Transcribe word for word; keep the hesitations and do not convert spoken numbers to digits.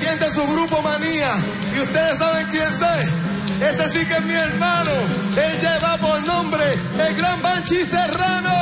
dirigente de su grupo Manía. Y ustedes saben quién es. Ese sí que es mi hermano. Él lleva por nombre el Gran Banchi Serrano.